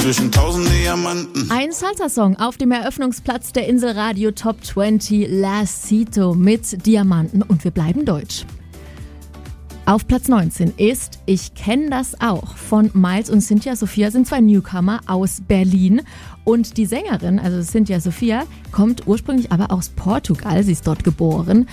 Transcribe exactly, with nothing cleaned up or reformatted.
zwischen tausend Diamanten. Ein Salsa-Song auf dem Eröffnungsplatz der Inselradio Top zwanzig, Lacito mit Diamanten, und wir bleiben deutsch. Auf Platz neunzehn ist Ich kenn das auch von Miles und Cynthia Sophia, sind zwei Newcomer aus Berlin. Und die Sängerin, also Cynthia Sophia, kommt ursprünglich aber aus Portugal, sie ist dort geboren.